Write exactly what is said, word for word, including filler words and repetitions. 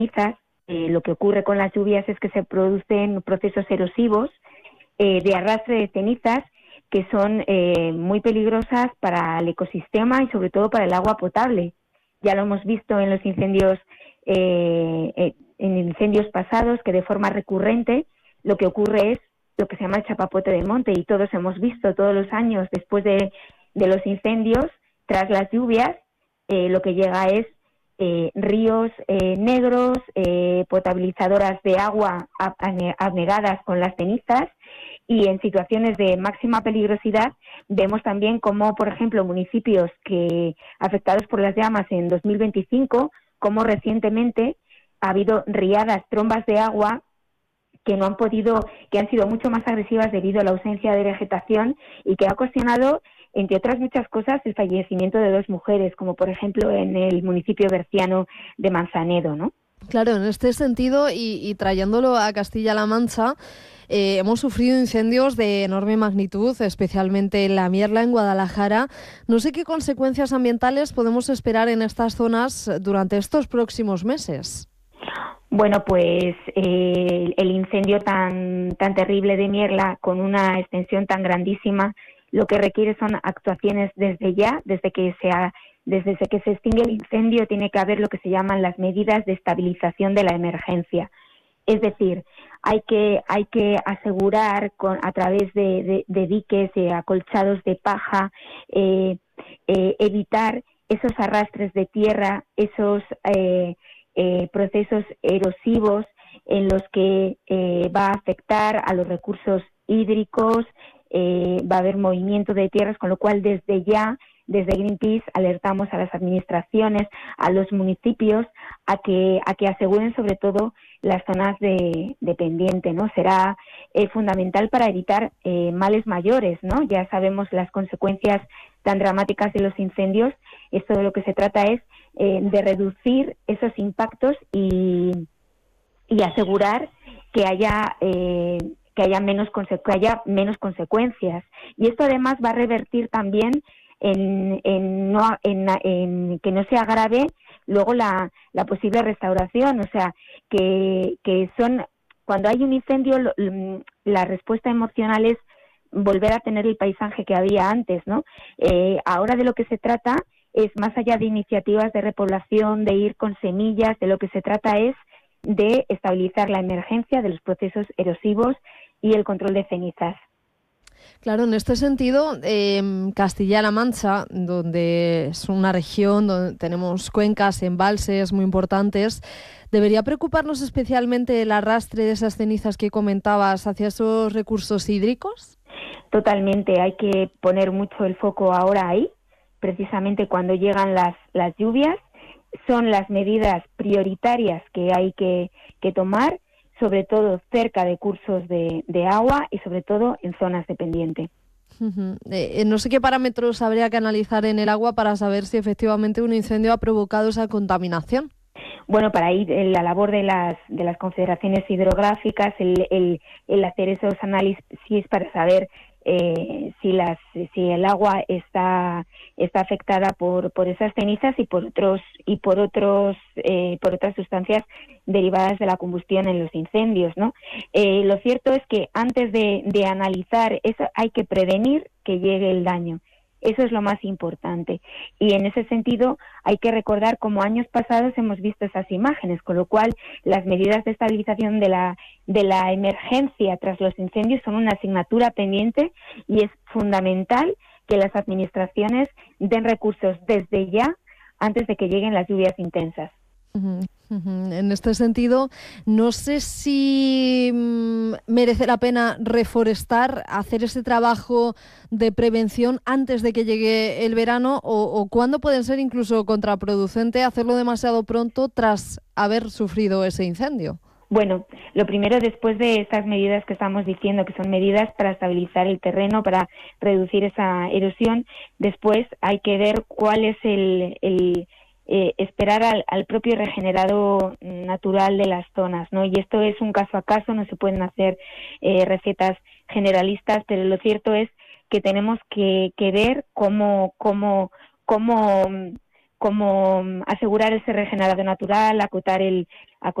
cenizas, eh, lo que ocurre con las lluvias es que se producen procesos erosivos eh, de arrastre de cenizas que son eh, muy peligrosas para el ecosistema y sobre todo para el agua potable. Ya lo hemos visto en los incendios, eh, eh, en incendios pasados, que de forma recurrente lo que ocurre es lo que se llama el chapapote de monte, y todos hemos visto todos los años después de, de los incendios, tras las lluvias, eh, lo que llega es eh, ríos eh, negros, eh, potabilizadoras de agua anegadas con las cenizas, y en situaciones de máxima peligrosidad vemos también cómo, por ejemplo, municipios que afectados por las llamas en dos mil veinticinco, como recientemente ha habido riadas, trombas de agua que no han podido, que han sido mucho más agresivas debido a la ausencia de vegetación, y que ha ocasionado, entre otras muchas cosas, el fallecimiento de dos mujeres, como por ejemplo en el municipio berciano de Manzanedo, ¿no? Claro, en este sentido, y, y trayéndolo a Castilla-La Mancha, eh, hemos sufrido incendios de enorme magnitud, especialmente en La Mierla, en Guadalajara. No sé qué consecuencias ambientales podemos esperar en estas zonas durante estos próximos meses. Bueno, pues eh, el incendio tan, tan terrible de Mierla, con una extensión tan grandísima, lo que requiere son actuaciones desde ya, desde que se ha, desde que se extingue el incendio, tiene que haber lo que se llaman las medidas de estabilización de la emergencia. Es decir, hay que hay que asegurar con a través de, de, de diques eh, acolchados de paja, eh, eh, evitar esos arrastres de tierra, esos eh, eh, procesos erosivos en los que eh, va a afectar a los recursos hídricos, eh, va a haber movimiento de tierras, con lo cual desde ya, desde Greenpeace, alertamos a las administraciones, a los municipios, a que a que aseguren sobre todo las zonas de, de pendiente, ¿no? Será eh, fundamental para evitar eh, males mayores, ¿no? Ya sabemos las consecuencias tan dramáticas de los incendios. Esto de lo que se trata es eh, de reducir esos impactos y, y asegurar que haya eh, que haya menos conse- que haya menos consecuencias. Y esto además va a revertir también en, en, no, en, en que no se agrave luego la, la posible restauración. O sea, que, que son cuando hay un incendio, lo, la respuesta emocional es volver a tener el paisaje que había antes, ¿no? Eh, ahora de lo que se trata es, más allá de iniciativas de repoblación, de ir con semillas, de lo que se trata es de estabilizar la emergencia de los procesos erosivos y el control de cenizas. Claro, en este sentido, eh, Castilla-La Mancha, donde es una región donde tenemos cuencas, embalses muy importantes, ¿debería preocuparnos especialmente el arrastre de esas cenizas que comentabas hacia esos recursos hídricos? Totalmente, hay que poner mucho el foco ahora ahí, precisamente cuando llegan las, las lluvias. Son las medidas prioritarias que hay que, que tomar, sobre todo cerca de cursos de, de agua y sobre todo en zonas de pendiente. Uh-huh. Eh, no sé qué parámetros habría que analizar en el agua para saber si efectivamente un incendio ha provocado esa contaminación. Bueno, para ir en la labor de las de las confederaciones hidrográficas, el, el, el hacer esos análisis para saber eh, si las si el agua está está afectada por por esas cenizas y por otros y por otros eh, por otras sustancias derivadas de la combustión en los incendios, ¿no? Eh, lo cierto es que antes de, de analizar eso hay que prevenir que llegue el daño. Eso es lo más importante. Y en ese sentido hay que recordar cómo años pasados hemos visto esas imágenes, con lo cual las medidas de estabilización de la, de la emergencia tras los incendios son una asignatura pendiente, y es fundamental que las administraciones den recursos desde ya, antes de que lleguen las lluvias intensas. Uh-huh, uh-huh. En este sentido, no sé si mmm, merece la pena reforestar, hacer ese trabajo de prevención antes de que llegue el verano, o, o cuándo puede ser incluso contraproducente hacerlo demasiado pronto tras haber sufrido ese incendio. Bueno, lo primero, después de estas medidas que estamos diciendo, que son medidas para estabilizar el terreno, para reducir esa erosión, después hay que ver cuál es el... el Eh, esperar al, al propio regenerado natural de las zonas, ¿no? Y esto es un caso a caso, no se pueden hacer eh, recetas generalistas, pero lo cierto es que tenemos que, que ver cómo, cómo, cómo, como asegurar ese regenerado natural, acotar el